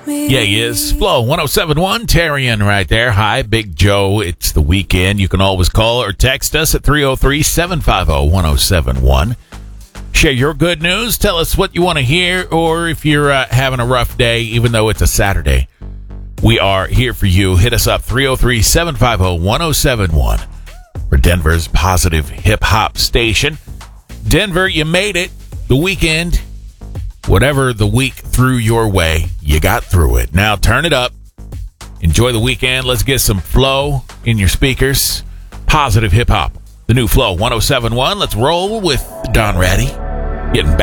Yeah, he is. Flow 1071, Tarian right there. Hi, Big Joe. It's the weekend. You can always call or text us at 303-750-1071. Share your good news. Tell us what you want to hear, or if you're having a rough day, even though it's a Saturday. We are here for you. Hit us up, 303-750-1071 for Denver's positive hip-hop station. Denver, you made it. The weekend. Whatever the week threw your way, you got through it. Now turn it up. Enjoy the weekend. Let's get some flow in your speakers. Positive hip-hop. The new Flow 1071. Let's roll with Don Ratty. Getting back.